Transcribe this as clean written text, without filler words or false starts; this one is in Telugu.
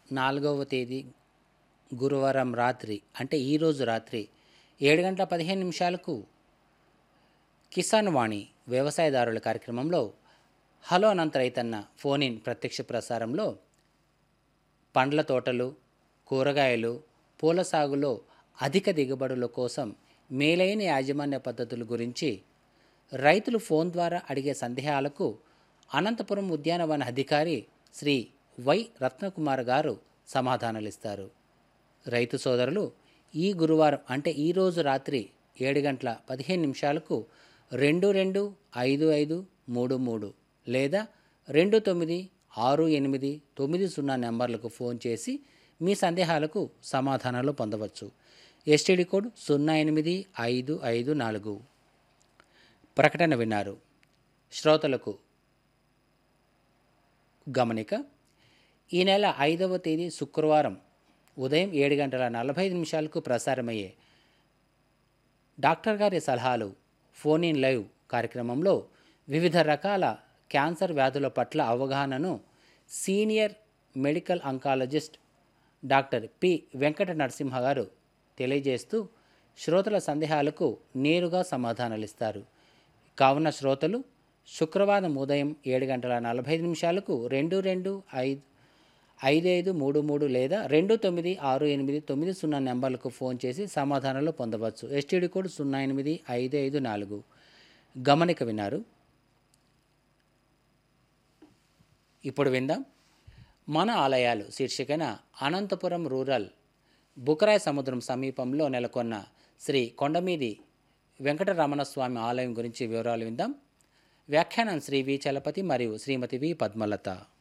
4వ తేదీ గురువారం రాత్రి అంటే ఈరోజు రాత్రి 7:15 కిసాన్ వాణి వ్యవసాయదారుల కార్యక్రమంలో హలో అనంత రైతన్న ఫోన్ ఇన్ ప్రత్యక్ష ప్రసారంలో పండ్ల తోటలు, కూరగాయలు, పూల సాగులో అధిక దిగుబడుల కోసం మేలైన యాజమాన్య పద్ధతుల గురించి రైతులు ఫోన్ ద్వారా అడిగే సందేహాలకు అనంతపురం ఉద్యానవన అధికారి శ్రీ వై రత్నకుమార్ గారు సమాధానాలిస్తారు. రైతు సోదరులు ఈ గురువారం అంటే ఈరోజు రాత్రి 7:15 225533 లేదా 296890 నెంబర్లకు ఫోన్ చేసి మీ సందేహాలకు సమాధానాలు పొందవచ్చు. STD code 08554. ప్రకటన విన్నారు. శ్రోతలకు గమనిక, ఈ నెల 5వ తేదీ శుక్రవారం ఉదయం 7:45 ప్రసారమయ్యే డాక్టర్ గారి సలహాలు ఫోన్ ఇన్ లైవ్ కార్యక్రమంలో వివిధ రకాల క్యాన్సర్ వ్యాధుల పట్ల అవగాహనను senior medical oncologist doctor P Venkata Narasimha గారు తెలియజేస్తూ శ్రోతల సందేహాలకు నేరుగా సమాధానాలిస్తారు. కావున శ్రోతలు శుక్రవారం ఉదయం 7:45 225533 లేదా 296890 నెంబర్లకు ఫోన్ చేసి సమాధానాలు పొందవచ్చు. STD code 08554. గమనిక విన్నారు. ఇప్పుడు విందాం మన ఆలయాలు శీర్షికన అనంతపురం రూరల్ బుకరాయ సముద్రం సమీపంలో నెలకొన్న శ్రీ కొండమీది వెంకటరమణస్వామి ఆలయం గురించి వివరాలు విందాం. వ్యాఖ్యానం శ్రీ వి చలపతి మరియు శ్రీమతి వి పద్మలత.